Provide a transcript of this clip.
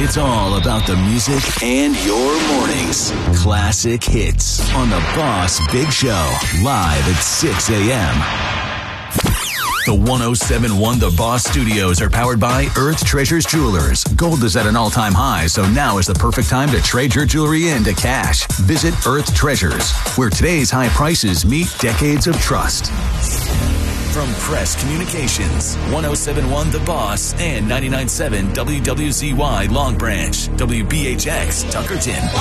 It's all about the music and your mornings. Classic hits on the Boss Big Show, live at 6 a.m. The 107.1 The Boss Studios are powered by Earth Treasures Jewelers. Gold is at an all-time high, so now is the perfect time to trade your jewelry into cash. Visit Earth Treasures, where today's high prices meet decades of trust. From Press Communications, 107.1 The Boss and 99.7 WWZY Long Branch, WBHX Tuckerton.